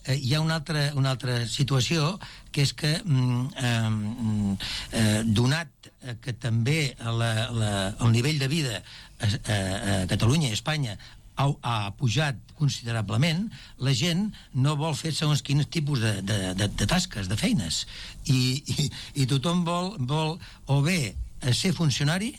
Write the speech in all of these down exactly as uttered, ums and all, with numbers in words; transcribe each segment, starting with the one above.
eh, hi ha una altra, una altra situació, que és que mm, eh, eh, donat que també la, la, el nivell de vida a, a, a Catalunya i Espanya ha, ha pujat considerablement, la gent no vol fer segons quins tipus de, de, de, de tasques, de feines, i, i, i tothom vol, vol o bé ser funcionari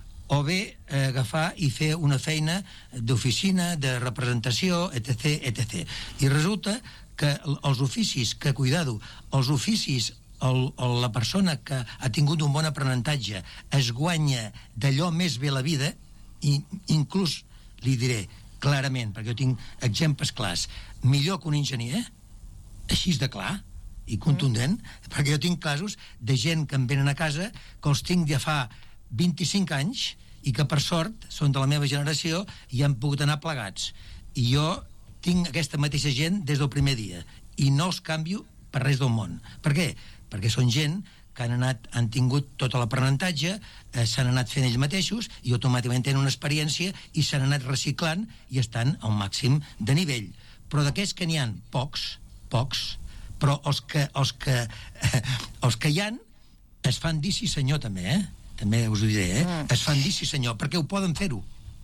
o bé eh, agafar i fer una feina d'oficina, de representació, etc, etcètera. I resulta que els oficis, que cuidado, els oficis, el, el, la persona que ha tingut un bon aprenentatge es guanya d'allò més bé la vida, i inclús li diré clarament, perquè jo tinc exemples clars, millor que un enginyer, així de clar i contundent, mm. perquè jo tinc casos de gent que em venen a casa que els tinc de fa vint-i-cinc anys i que per sort són de la meva generació i han pogut anar plegats, i jo tinc aquesta mateixa gent des del primer dia i no els canvio per res del món. Per què? Perquè són gent que han, anat, han tingut tot l'aprenentatge, eh, s'han anat fent ells mateixos i automàticament tenen una experiència i s'han anat reciclant i estan al màxim de nivell. Però d'aquests que n'hi ha pocs, pocs, però els que, els que, eh, els que hi ha es fan dir sí senyor també, eh? També us ho diré, eh? Mm. Es fan dir sí senyor, perquè ho poden fer-ho.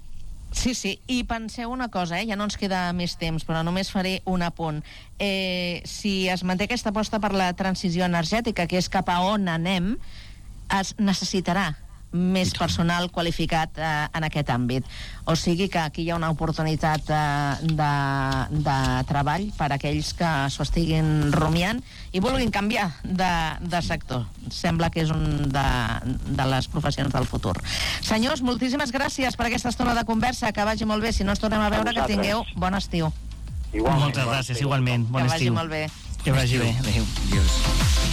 Sí, sí, i penseu una cosa, eh? Ja no ens queda més temps, però només faré un apunt. Eh, si es manté aquesta aposta per la transició energètica, que és cap a on anem, es necessitarà més personal qualificat eh, en aquest àmbit. O sigui que aquí hi ha una oportunitat eh, de, de treball per a aquells que s'ho estiguin rumiant i vulguin canviar de, de sector. Sembla que és un de, de les professions del futur. Senyors, moltíssimes gràcies per aquesta estona de conversa, que vagi molt bé. Si no ens tornem a veure, que tingueu bon estiu. Igualment. Moltes gràcies, igualment. Bon que estiu. vagi molt bé. Que vagi bé. Adéu. Adiós.